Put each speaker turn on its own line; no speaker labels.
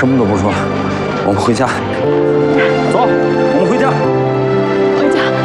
什么都不说，我们回家。